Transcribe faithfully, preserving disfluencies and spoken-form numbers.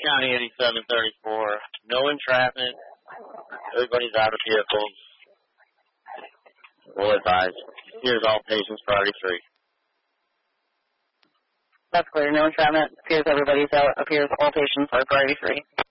County eighty-seven thirty-four. No entrapment. Everybody's out of vehicles. We'll advise. Here's all patients, priority three. That's clear. No entrapment. Appears everybody's out. Appears all patients are priority three.